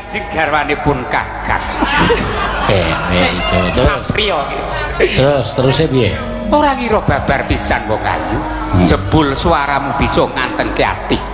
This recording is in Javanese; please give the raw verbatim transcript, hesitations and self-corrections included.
lajeng garwane pun kagat. Eh, eh iki terus. Sapriya. Terus terus piye? Ora ngira babar pisan wong ayu. Jebul suaramu bisa ngantengke ati.